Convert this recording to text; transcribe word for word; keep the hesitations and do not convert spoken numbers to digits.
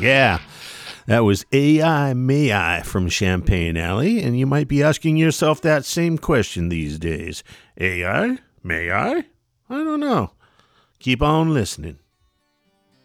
Yeah, that was A I May I from Champagne Alley, and you might be asking yourself that same question these days. A I? May I? I don't know. Keep on listening.